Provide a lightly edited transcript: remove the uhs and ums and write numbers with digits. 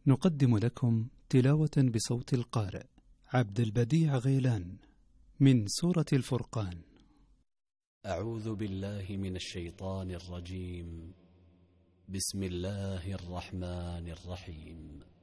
نقدم لكم تلاوة بصوت القارئ عبد البديع غيلان من سورة الفرقان. أعوذ بالله من الشيطان الرجيم. بسم الله الرحمن الرحيم.